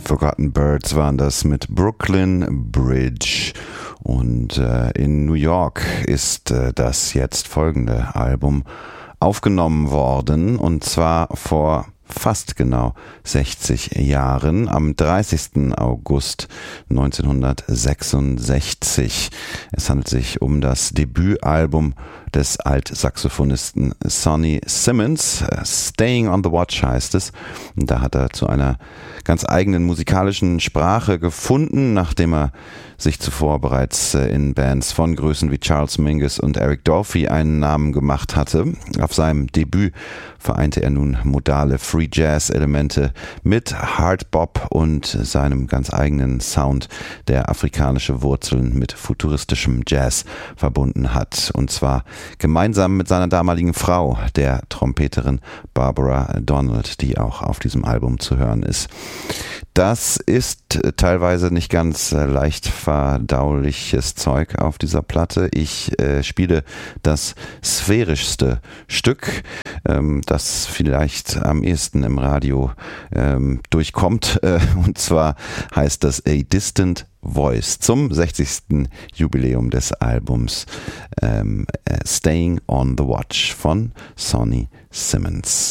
Forgotten Birds waren das mit Brooklyn Bridge. Und in New York ist das jetzt folgende Album aufgenommen worden, und zwar vor fast genau 60 Jahren, am 30. August 1966. Es handelt sich um das Debütalbum des Altsaxophonisten Sonny Simmons. Staying on the Watch heißt es. Und da hat er zu einer ganz eigenen musikalischen Sprache gefunden, nachdem er sich zuvor bereits in Bands von Größen wie Charles Mingus und Eric Dolphy einen Namen gemacht hatte. Auf seinem Debüt vereinte er nun modale Free Jazz Elemente mit Hard Bop und seinem ganz eigenen Sound, der afrikanische Wurzeln mit futuristischem Jazz verbunden hat. Und zwar gemeinsam mit seiner damaligen Frau, der Trompeterin Barbara Donald, die auch auf diesem Album zu hören ist. Das ist teilweise nicht ganz leicht verdauliches Zeug auf dieser Platte. Ich spiele das sphärischste Stück, das vielleicht am ehesten im Radio durchkommt. Und zwar heißt das A Distant Voice zum 60. Jubiläum des Albums Staying on the Watch von Sonny Simmons.